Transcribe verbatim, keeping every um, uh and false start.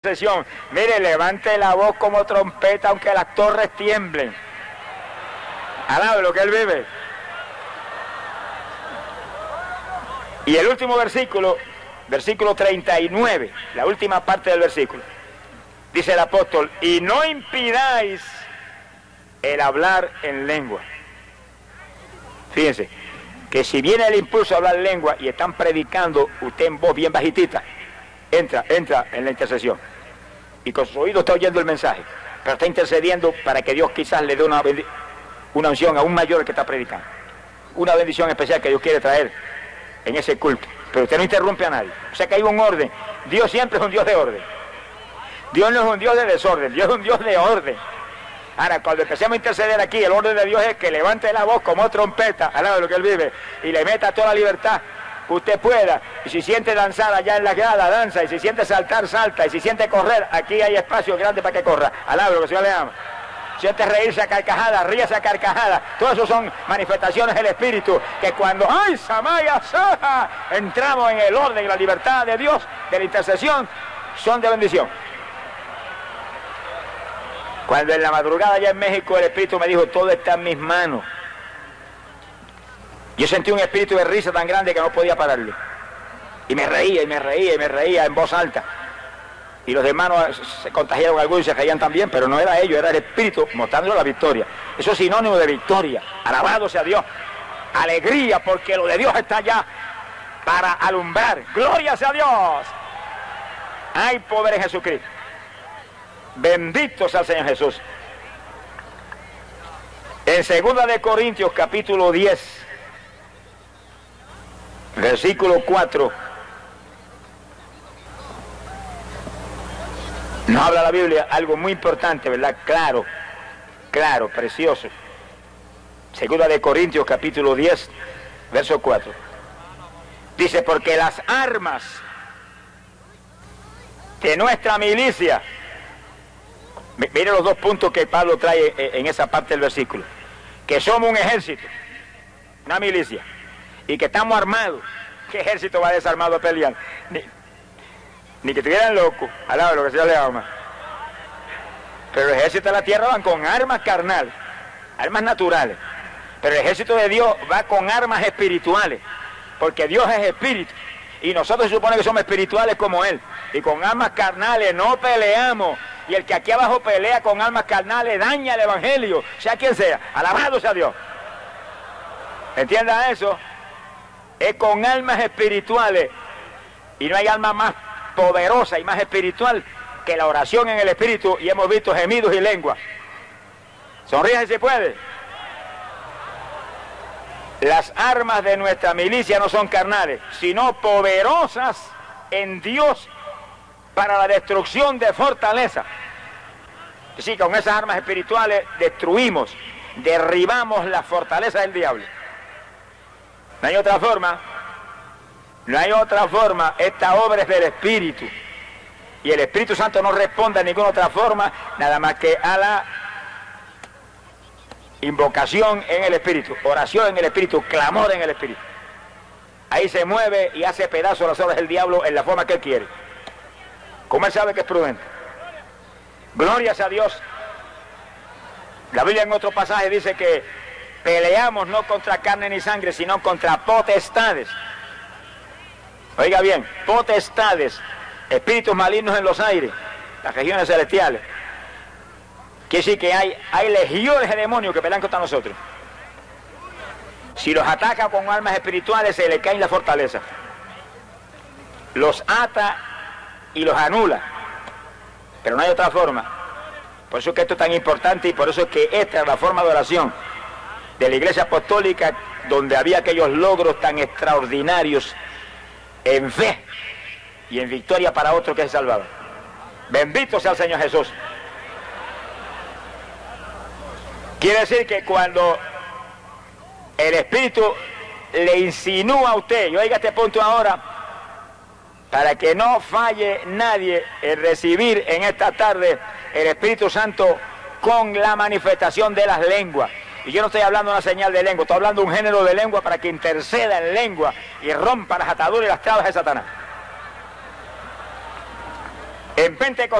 intercesión. Mire, levante la voz como trompeta aunque las torres tiemblen. Alabe lo que él vive. Y el último versículo, versículo treinta y nueve, la última parte del versículo, dice el apóstol: y no impidáis el hablar en lengua. Fíjense, que si viene el impulso a hablar lengua y están predicando, usted en voz bien bajitita, entra, entra en la intercesión. Y con su oído está oyendo el mensaje, pero está intercediendo para que Dios quizás le dé una, una unción aún mayor al que está predicando. Una bendición especial que Dios quiere traer en ese culto. Pero usted no interrumpe a nadie. O sea que hay un orden. Dios siempre es un Dios de orden. Dios no es un Dios de desorden, Dios es un Dios de orden. Ahora, cuando empecemos a interceder aquí, el orden de Dios es que levante la voz como trompeta, al lado de lo que él vive, y le meta toda la libertad que usted pueda. Y si siente danzar allá en la grada, danza. Y si siente saltar, salta. Y si siente correr, aquí hay espacio grande para que corra. Al lado de lo que el Señor le ama. Siente reírse a carcajadas, ríase a carcajadas. Todo eso son manifestaciones del Espíritu, que cuando ¡ay, Samaya, Saja! Entramos en el orden y la libertad de Dios, de la intercesión, son de bendición. Cuando en la madrugada allá en México el Espíritu me dijo: todo está en mis manos, yo sentí un espíritu de risa tan grande que no podía pararlo. Y me reía, y me reía, y me reía en voz alta. Y los hermanos se contagiaron algunos y se reían también, pero no era ellos, era el Espíritu mostrando la victoria. Eso es sinónimo de victoria. Alabado sea Dios. Alegría, porque lo de Dios está allá para alumbrar. Gloria sea Dios. Hay poder en Jesucristo. Bendito sea el Señor Jesús. En segunda de Corintios capítulo diez, versículo cuatro, nos habla la Biblia algo muy importante, ¿verdad? Claro, claro, precioso. Segunda de Corintios capítulo diez, verso cuatro. Dice: porque las armas de nuestra milicia, mire los dos puntos que Pablo trae en esa parte del versículo: que somos un ejército, una milicia, y que estamos armados. ¿Qué ejército va desarmado a pelear? Ni, ni que estuvieran locos, al lado de lo que Dios le ama. Pero el ejército de la tierra van con armas carnales, armas naturales. Pero el ejército de Dios va con armas espirituales, porque Dios es espíritu. Y nosotros se supone que somos espirituales como Él. Y con armas carnales no peleamos. Y el que aquí abajo pelea con armas carnales daña el evangelio, sea quien sea. Alabado sea Dios. ¿Entiendan eso? Es con armas espirituales. Y no hay arma más poderosa y más espiritual que la oración en el espíritu. Y hemos visto gemidos y lenguas. Sonríe si puede. Las armas de nuestra milicia no son carnales, sino poderosas en Dios para la destrucción de fortaleza. Sí, con esas armas espirituales destruimos, derribamos la fortaleza del diablo. No hay otra forma, no hay otra forma. Esta obra es del Espíritu. Y el Espíritu Santo no responde a ninguna otra forma, nada más que a la invocación en el Espíritu, oración en el Espíritu, clamor en el Espíritu. Ahí se mueve y hace pedazos las obras del diablo en la forma que él quiere, como él sabe que es prudente. Gloria sea a Dios. La Biblia en otro pasaje dice que peleamos no contra carne ni sangre, sino contra potestades. Oiga bien, potestades, espíritus malignos en los aires, las regiones celestiales. Quiere decir que hay, hay legiones de demonios que pelean contra nosotros. Si los ataca con armas espirituales, se le cae la fortaleza. Los ata y los anula. Pero no hay otra forma. Por eso es que esto es tan importante y por eso es que esta es la forma de oración de la Iglesia Apostólica, donde había aquellos logros tan extraordinarios en fe y en victoria para otros que se salvaban. Bendito sea el Señor Jesús. Quiere decir que cuando el Espíritu le insinúa a usted, y oiga este punto ahora, para que no falle nadie en recibir en esta tarde el Espíritu Santo con la manifestación de las lenguas. Y yo no estoy hablando de una señal de lengua, estoy hablando de un género de lengua para que interceda en lengua y rompa las ataduras y las trabas de Satanás. En Pentecostés